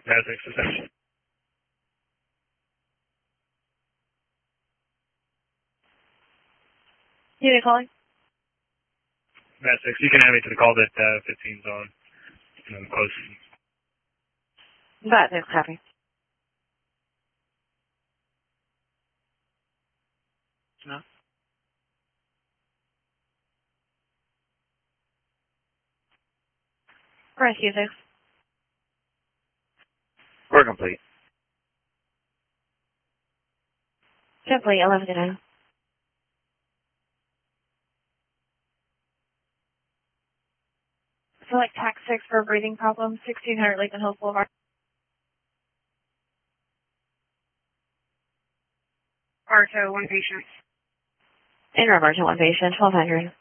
Matt 6 reception. You calling? Matt 6, you can add me to the call that 15's on. And I'm close. Matt 6, copy. No. Rescue 6. We're complete. Simply 11 to 9. Select TAC 6 for breathing problems, 1600 Lakeland Hills Boulevard. Arto, one patient. In reverse to one patient, 1200.